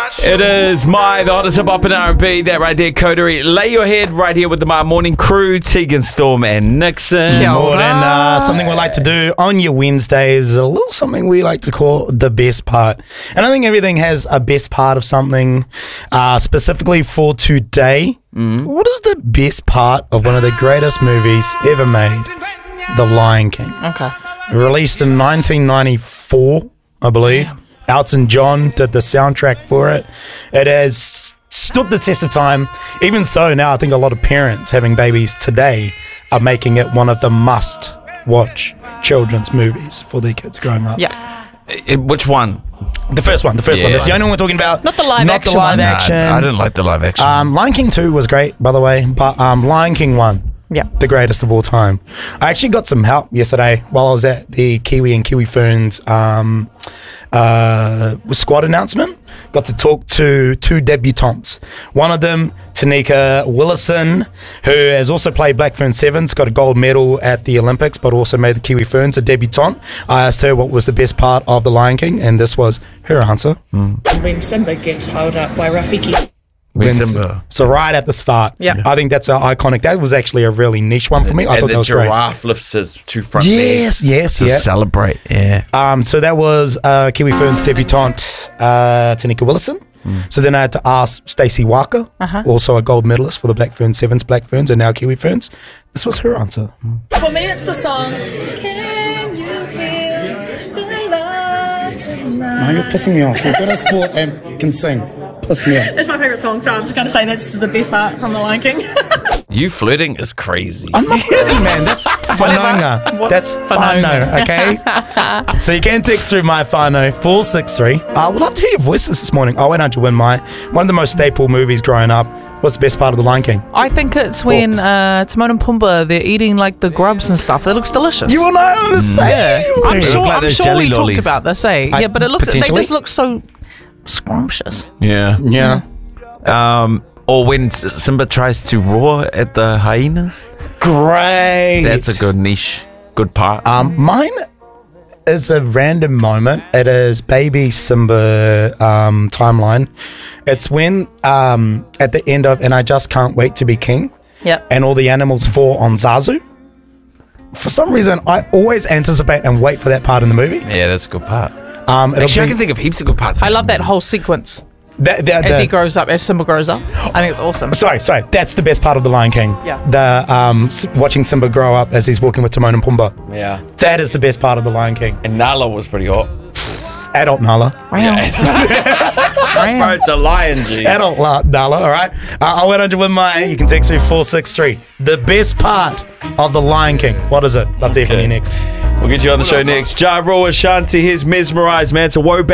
It is the hottest hip hop and R&B. That right there, Coterie. Lay your head right here with the My Morning Crew, Tegan, Storm, and Nixon. More than something we like to do on your Wednesdays, a little something we like to call the best part. And I think everything has a best part of something. Specifically for today, what is the best part of one of the greatest movies ever made? The Lion King. Okay. Released in 1994, I believe. Damn. Elton John did the soundtrack for it. It has stood the test of time. Even so, now I think a lot of parents having babies today are making it one of the must-watch children's movies for their kids growing up. Yeah. Which one? The first one. That's the only one we're talking about. Not the live action. I didn't like the live action. Lion King 2 was great, by the way, but Lion King 1. Yeah. The greatest of all time. I actually got some help yesterday while I was at the Kiwi and Kiwi Ferns squad announcement. Got to talk to two debutantes. One of them, Tanika Willison, who has also played Black Fern Sevens, got a gold medal at the Olympics, but also made the Kiwi Ferns a debutante. I asked her what was the best part of The Lion King, and this was her answer. When Simba gets held up by Rafiki. So right at the start. Yeah. I think that's iconic. That was actually a really niche one for me. I thought that was great. And the giraffe lifts his two front legs. Yes. To celebrate, yeah. So that was Kiwi Ferns debutante Tanika Willison. So then I had to ask Stacey Walker, also a gold medalist for the Black Fern Sevens, Black Ferns, and now Kiwi Ferns. This was her answer. For me, it's the song, Can You Feel the Love Tonight? No, you're pissing me off. You're good at sport and can sing. Piss me off. It's my favourite song, so I'm just going to say that's the best part from The Lion King. You flirting is crazy. I'm not flirting, man. That's whanonga. That's whānau, okay? So you can text through my whānau, 463. We'd love to hear your voices this morning. Oh, why don't you win one of the most staple movies growing up. What's the best part of The Lion King? I think it's when Timon and Pumbaa, they're eating like the grubs and stuff. That looks delicious. You and I are the same. I'm sure, like those jelly we lollies. talked about this, eh? Yeah, but they just look so scrumptious. Yeah. Or when Simba tries to roar at the hyenas. Great. That's a good niche, good part. Mine is a random moment. It is baby Simba timeline. It's when at the end of And I Just Can't Wait to Be King. Yep. And all the animals fall on Zazu. For some reason, I always anticipate and wait for that part in the movie. Yeah, that's a good part. Actually, I can think of heaps of good parts. I love that whole sequence. As he grows up, as Simba grows up. I think it's awesome. Sorry. That's the best part of The Lion King. Yeah. The watching Simba grow up as he's walking with Timon and Pumbaa. Yeah. That is the best part of The Lion King. And Nala was pretty hot. Adult Nala. Bro, it's a lion, G. Adult Nala, all right? I'll wait until you can text me 463. The best part of The Lion King. What is it? Love to hear from you next. We'll get you on the show next. Ja Rule, Ashanti, here's Mesmerized, man. It's a woe